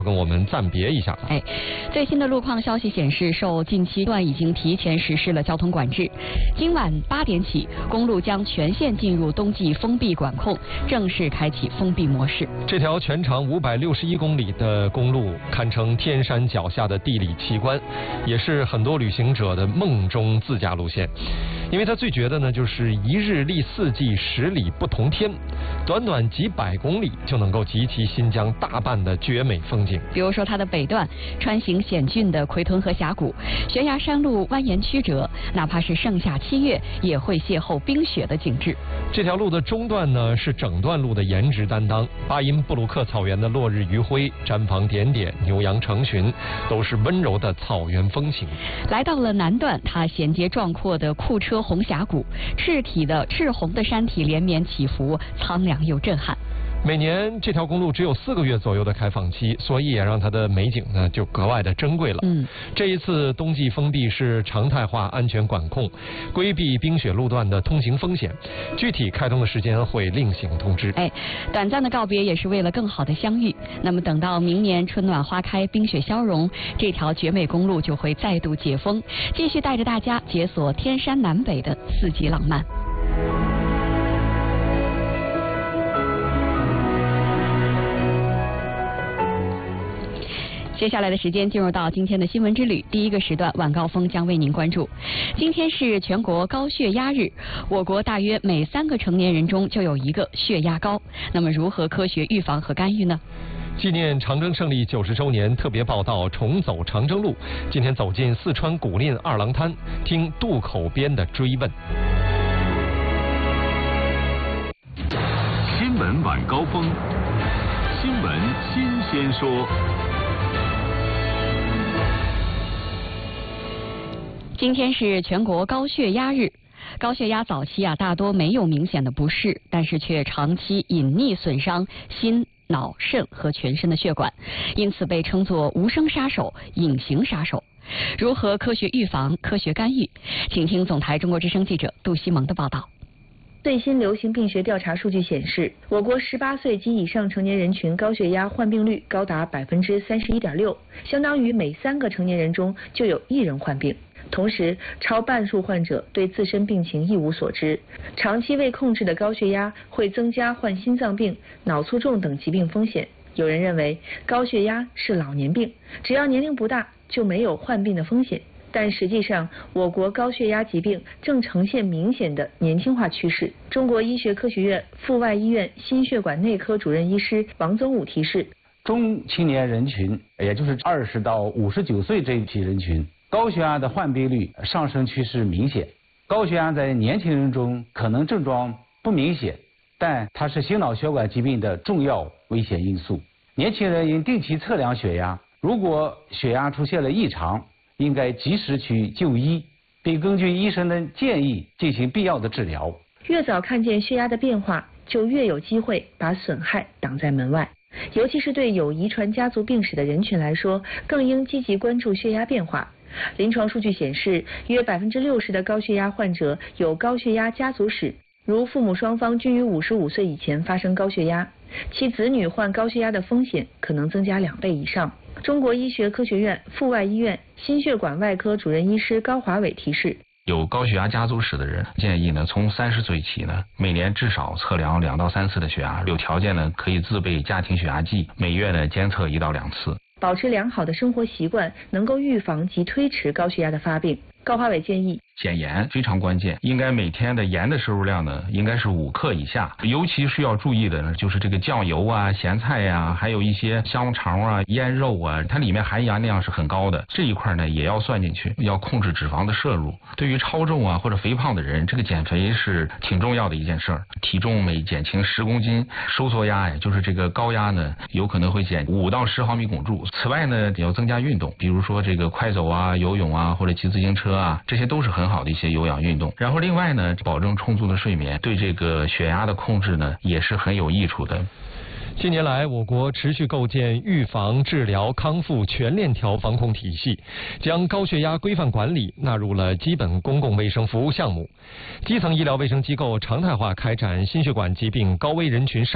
跟我们暂别一下。 最新的路况消息显示，受近期段已经提前实施了交通管制。今晚8点起，公路将全线进入冬季封闭管控，正式开启封闭模式。 这条全长561公里的公路，堪称天山脚下的地理奇观，也是很多旅行者的梦中自驾路线。因为它最绝的呢，就是一日历4季10里不同天，短短几百公里就能够集齐新疆大半的绝美风景。 比如说它的北段穿行险峻的奎屯河峡谷，悬崖山路蜿蜒曲折，哪怕是盛夏7月也会邂逅冰雪的景致。 这条路的中段呢，是整段路的颜值担当，巴音布鲁克草原的落日余晖、毡房点点、牛羊成群，都是温柔的草原风情。 来到了南段，它衔接壮阔的库车红峡谷，赤红的山体连绵起伏，苍凉又震撼。 每年这条公路只有4个月左右的开放期，所以也让它的美景呢就格外的珍贵了。这一次冬季封闭是常态化安全管控，规避冰雪路段的通行风险。具体开通的时间会另行通知。 短暂的告别也是为了更好的相遇。那么等到明年春暖花开，冰雪消融，这条绝美公路就会再度解封，继续带着大家解锁天山南北的4季浪漫。接下来的时间进入到今天的新闻之旅，第一个时段晚高峰将为您关注。今天是全国高血压日，我国大约每3个成年人中就有1个血压高。那么如何科学预防和干预呢？ 纪念长征胜利90周年特别报道重走长征路，今天走进四川古蔺二郎滩，听渡口边的追问。 新闻晚高峰，新闻新鲜说。 今天是全国高血压日。高血压早期大多没有明显的不适，但是却长期隐匿损伤心、脑、肾和全身的血管，因此被称作无声杀手、隐形杀手。如何科学预防、科学干预？请听总台中国之声记者杜西蒙的报道。 最新流行病学调查数据显示，我国18岁及以上成年人群高血压患病率高达31.6%，相当于每3个成年人中就有1人患病。同时，超半数患者对自身病情一无所知。长期未控制的高血压会增加患心脏病、脑卒中等疾病风险。有人认为高血压是老年病，只要年龄不大就没有患病的风险。但实际上，我国高血压疾病正呈现明显的年轻化趋势。中国医学科学院阜外医院心血管内科主任医师王宗武提示， 中青年人群，也就是20到59岁这一批人群，高血压的患病率上升趋势明显。高血压在年轻人中可能症状不明显，但它是心脑血管疾病的重要危险因素。年轻人应定期测量血压，如果血压出现了异常，应该及时去就医，并根据医生的建议进行必要的治疗。 越早看见血压的变化，就越有机会把损害挡在门外。尤其是对有遗传家族病史的人群来说，更应积极关注血压变化。临床数据显示，约60%的高血压患者有高血压家族史，如父母双方均于55岁以前发生高血压，其子女患高血压的风险可能增加2倍以上。中国医学科学院阜外医院心血管外科主任医师高华伟提示， 有高血压家族史的人，建议呢从30岁起呢，每年至少测量2到3次的血压，有条件呢可以自备家庭血压计，每月呢监测1到2次。 保持良好的生活习惯，能够预防及推迟高血压的发病。高华伟建议， 减盐非常关键，应该每天的盐的摄入量呢，应该是5克以下。尤其需要注意的呢，就是这个酱油啊、咸菜呀，还有一些香肠啊、腌肉啊，它里面含盐量是很高的，这一块呢也要算进去，要控制脂肪的摄入。对于超重啊或者肥胖的人，这个减肥是挺重要的一件事儿。体重每减轻10公斤，收缩压呀，就是这个高压呢，有可能会减5到10毫米汞柱。此外呢，也要增加运动，比如说这个快走啊、游泳啊，或者骑自行车啊，这些都是很好的一些有氧运动。然后另外呢，保证充足的睡眠，对这个血压的控制呢也是很有益处的。 近年来，我国持续构建预防、治疗、康复全链条防控体系，将高血压规范管理纳入了基本公共卫生服务项目。基层医疗卫生机构常态化开展心血管疾病高危人群